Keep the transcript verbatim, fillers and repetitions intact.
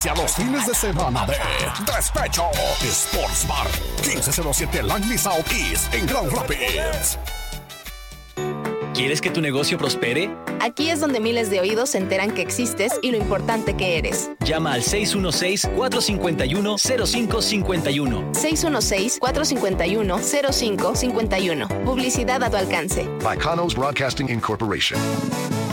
inicia los fines de semana de Despecho Sports Bar, quince cero siete Langley South East en Grand Rapids. ¿Quieres que tu negocio prospere? Aquí es donde miles de oídos se enteran que existes y lo importante que eres. Llama al seis uno seis, cuatro cinco uno, cero cinco cinco uno. seis uno seis, cuatro cinco uno, cero cinco cinco uno. Publicidad a tu alcance. By Kanos Broadcasting Incorporation.